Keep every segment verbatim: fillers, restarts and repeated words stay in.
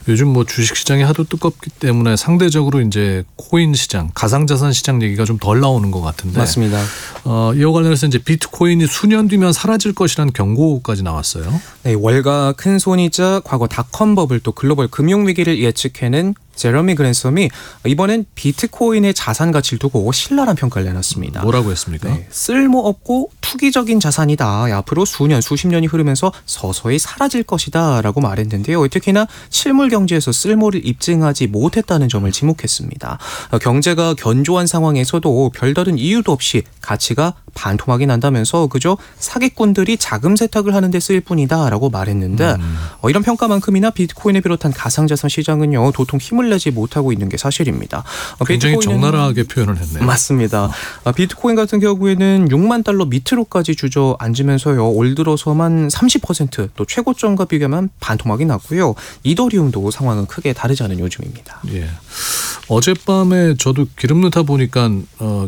요즘 뭐 주식시장이 하도 뜨겁기 때문에 상대적으로 이제 코인 시장, 가상자산 시장 얘기가 좀 덜 나오는 것 같은데. 맞습니다. 어, 이와 관련해서 이제 비트코인이 수년 뒤면 사라질 것이라는 경고까지 나왔어요. 네, 월가 큰 손이자 과거 닷컴 버블 또 글로벌 금융위기를 예측해낸 제러미 그랜섬이 이번엔 비트코인의 자산 가치를 두고 신랄한 평가를 내놨습니다. 뭐라고 했습니까? 네, 쓸모없고 투기적인 자산이다. 앞으로 수년, 수십 년이 흐르면서 서서히 사라질 것이다 라고 말했는데요. 특히나 실물 경제에서 쓸모를 입증하지 못했다는 점을 지목했습니다. 경제가 견조한 상황에서도 별다른 이유도 없이 가치가 반토막이 난다면서 그저 사기꾼들이 자금 세탁을 하는 데 쓰일 뿐이다 라고 말했는데 음. 어, 이런 평가만큼이나 비트코인을 비롯한 가상자산 시장은요 도통 힘을 내지 못하고 있는 게 사실입니다. 어, 굉장히 적나라하게 표현을 했네요. 맞습니다. 어, 비트코인 같은 경우에는 육만 달러 밑으로까지 주저앉으면서요 올 들어서만 삼십 퍼센트 또 최고점과 비교하면 반토막이 났고요. 이더리움도 상황은 크게 다르지 않은 요즘입니다. 예. 어젯밤에 저도 기름 넣다 보니까 어,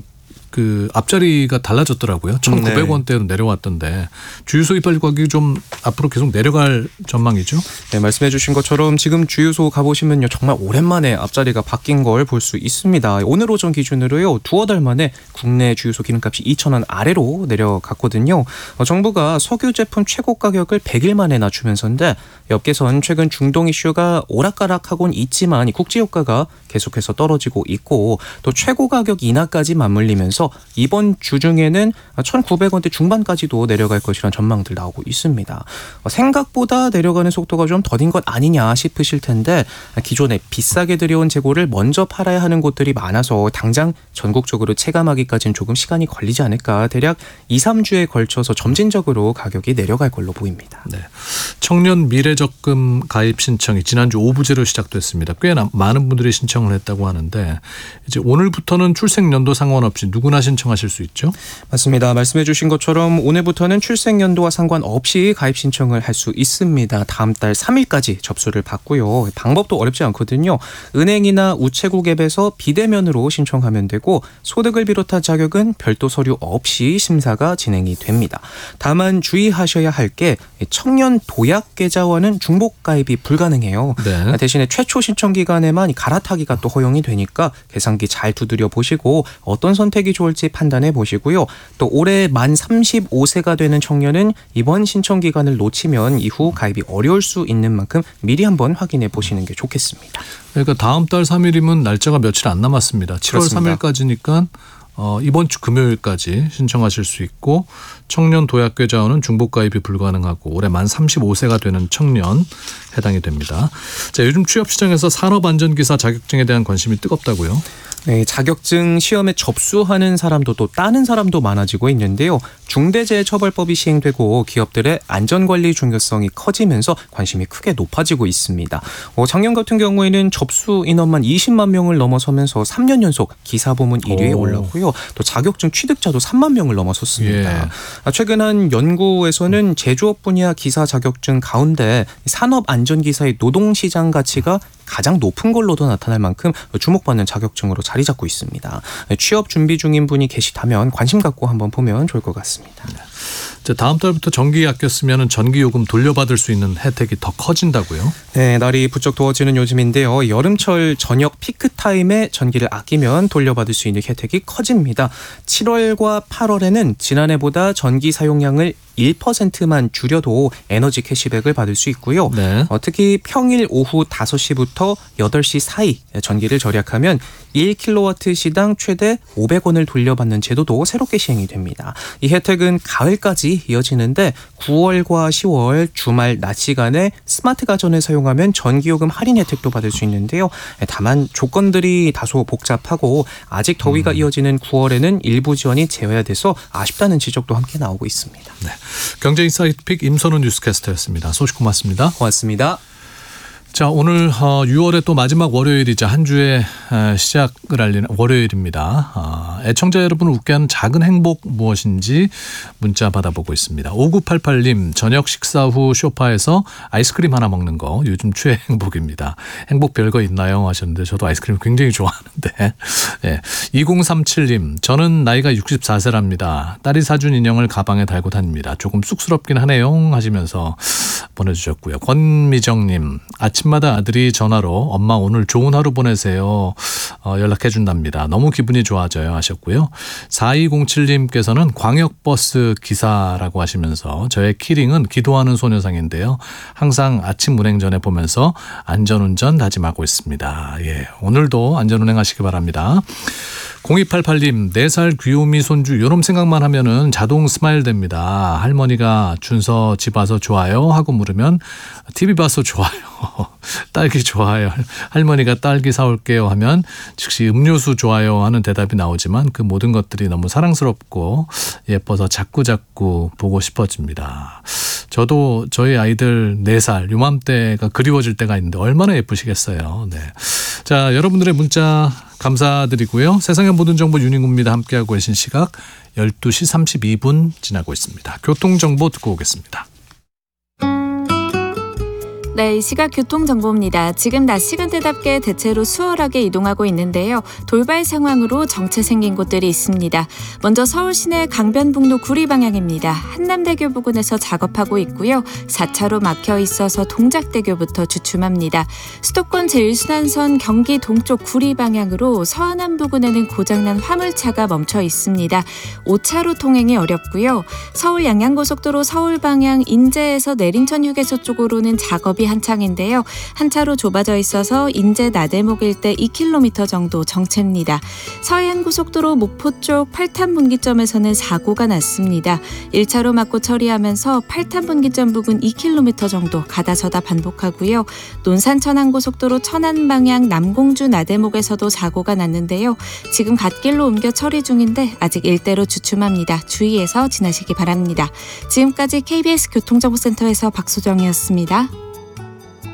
그 앞자리가 달라졌더라고요. 천구백 원대로 내려왔던데 주유소 이빨 가격이 좀 앞으로 계속 내려갈 전망이죠? 네, 말씀해 주신 것처럼 지금 주유소 가보시면요. 정말 오랜만에 앞자리가 바뀐 걸 볼 수 있습니다. 오늘 오전 기준으로요. 두어 달 만에 국내 주유소 기름값이 이천 원 아래로 내려갔거든요. 어, 정부가 석유 제품 최고 가격을 백 일 만에 낮추면서인데 업계선 최근 중동 이슈가 오락가락하곤 있지만 국제 유가가 계속해서 떨어지고 있고 또 최고 가격 인하까지 맞물리면서 이번 주 중에는 천구백 원대 중반까지도 내려갈 것이라는 전망들 나오고 있습니다. 생각보다 내려가는 속도가 좀 더딘 것 아니냐 싶으실 텐데 기존에 비싸게 들여온 재고를 먼저 팔아야 하는 곳들이 많아서 당장 전국적으로 체감하기까지는 조금 시간이 걸리지 않을까. 대략 이, 삼 주에 걸쳐서 점진적으로 가격이 내려갈 걸로 보입니다. 네. 청년 미래적금 가입 신청이 지난주 오부제로 시작됐습니다. 꽤 많은 분들이 신청을 했다고 하는데 이제 오늘부터는 출생연도 상관없이 누구나 신청하실 수 있죠? 맞습니다. 말씀해 주신 것처럼 오늘부터는 출생연도와 상관없이 가입 신청을 할 수 있습니다. 다음 달 삼 일까지 접수를 받고요. 방법도 어렵지 않거든요. 은행이나 우체국 앱에서 비대면으로 신청하면 되고 소득을 비롯한 자격은 별도 서류 없이 심사가 진행이 됩니다. 다만 주의하셔야 할 게 청년 도약 계좌와는 중복 가입이 불가능해요. 네. 대신에 최초 신청 기간에만 갈아타기가 또 허용이 되니까 계산기 잘 두드려 보시고 어떤 선택이 좋을지 판단해 보시고요. 또 올해 만 서른다섯 세가 되는 청년은 이번 신청 기간을 놓치면 이후 가입이 어려울 수 있는 만큼 미리 한번 확인해 보시는 게 좋겠습니다. 그러니까 다음 달 삼 일이면 날짜가 며칠 안 남았습니다. 칠월 그렇습니다. 삼 일까지니까 어, 이번 주 금요일까지 신청하실 수 있고 청년 도약계좌원은 중복가입이 불가능하고 올해 만 서른다섯 세가 되는 청년 해당이 됩니다. 자, 요즘 취업시장에서 산업안전기사 자격증에 대한 관심이 뜨겁다고요? 네, 자격증 시험에 접수하는 사람도 또 따는 사람도 많아지고 있는데요. 중대재해처벌법이 시행되고 기업들의 안전관리 중요성이 커지면서 관심이 크게 높아지고 있습니다. 어, 작년 같은 경우에는 접수 인원만 이십만 명을 넘어서면서 삼 년 연속 기사부문 일 위에 오. 올랐고요. 또 자격증 취득자도 삼만 명을 넘어섰습니다. 예. 최근 한 연구에서는 제조업 분야 기사 자격증 가운데 산업안전기사의 노동시장 가치가 가장 높은 걸로도 나타날 만큼 주목받는 자격증으로 자리 잡고 있습니다. 취업 준비 중인 분이 계시다면 관심 갖고 한번 보면 좋을 것 같습니다. 자, 다음 달부터 전기 아꼈으면 전기요금 돌려받을 수 있는 혜택이 더 커진다고요? 네, 날이 부쩍 더워지는 요즘인데요. 여름철 저녁 피크타임에 전기를 아끼면 돌려받을 수 있는 혜택이 커집니다. 칠월과 팔월에는 지난해보다 전기 사용량을 일 퍼센트만 줄여도 에너지 캐시백을 받을 수 있고요. 네. 어, 특히 평일 오후 다섯 시부터 여덟 시 사이 전기를 절약하면 일 킬로와트 시당 최대 오백 원을 돌려받는 제도도 새롭게 시행이 됩니다. 이 혜택은 가을까지 이어지는데 구월과 시월 주말 낮 시간에 스마트 가전을 사용하면 전기요금 할인 혜택도 받을 수 있는데요. 다만 조건들이 다소 복잡하고 아직 더위가 음. 이어지는 구월에는 일부 지원이 제외돼서 아쉽다는 지적도 함께 나오고 있습니다. 네. 경제인사이트 픽 임선훈 뉴스캐스터였습니다. 소식 고맙습니다. 고맙습니다. 자, 오늘 유월의 또 마지막 월요일이자 한 주의 시작을 알리는 월요일입니다. 애청자 여러분을 웃게 하는 작은 행복 무엇인지 문자 받아보고 있습니다. 오구팔팔 님, 저녁 식사 후 소파에서 아이스크림 하나 먹는 거 요즘 최애 행복입니다. 행복 별거 있나요? 하셨는데 저도 아이스크림 굉장히 좋아하는데. 네. 이공삼칠 님, 저는 나이가 육십사 세랍니다. 딸이 사준 인형을 가방에 달고 다닙니다. 조금 쑥스럽긴 하네요 하시면서 보내주셨고요. 권미정님, 아침 아침마다 아들이 전화로 엄마 오늘 좋은 하루 보내세요. 어, 연락해 준답니다. 너무 기분이 좋아져요 하셨고요. 사이공칠님께서는 광역버스 기사라고 하시면서 저의 키링은 기도하는 소녀상인데요. 항상 아침 운행 전에 보면서 안전운전 다짐하고 있습니다. 예, 오늘도 안전운행 하시기 바랍니다. 공이팔팔님 네 살 귀요미 손주 요놈 생각만 하면은 자동 스마일 됩니다. 할머니가 준서 집 와서 좋아요 하고 물으면 티비 봐서 좋아요. 딸기 좋아요. 할머니가 딸기 사올게요 하면 즉시 음료수 좋아요 하는 대답이 나오지만 그 모든 것들이 너무 사랑스럽고 예뻐서 자꾸자꾸 보고 싶어집니다. 저도 저희 아이들 네 살 요맘때가 그리워질 때가 있는데 얼마나 예쁘시겠어요. 네. 자, 여러분들의 문자 감사드리고요. 세상의 모든 정보 윤인구입니다. 함께하고 계신 시각 열두 시 삼십이 분 지나고 있습니다. 교통정보 듣고 오겠습니다. 네, 이 시각 교통정보입니다. 지금 낮 시간대답게 대체로 수월하게 이동하고 있는데요. 돌발 상황으로 정체 생긴 곳들이 있습니다. 먼저 서울 시내 강변북로 구리 방향입니다. 한남대교 부근에서 작업하고 있고요. 사 차로 막혀 있어서 동작대교부터 주춤합니다. 수도권 제일 순환선 경기 동쪽 구리 방향으로 서안암 부근에는 고장난 화물차가 멈춰 있습니다. 오 차로 통행이 어렵고요. 서울 양양고속도로 서울 방향 인제에서 내린천 휴게소 쪽으로는 작업이 한창인데요. 한 차로 좁아져 있어서 인제 나대목 일대 이 킬로미터 정도 정체입니다. 서해안고속도로 목포 쪽 팔탄 분기점에서는 사고가 났습니다. 일 차로 막고 처리하면서 팔탄 분기점 부근 이 킬로미터 정도 가다서다 반복하고요. 논산 천안고속도로 천안 방향 남공주 나대목에서도 사고가 났는데요. 지금 갓길로 옮겨 처리 중인데 아직 일대로 주춤합니다. 주의해서 지나시기 바랍니다. 지금까지 케이비에스 교통정보센터에서 박소정이었습니다.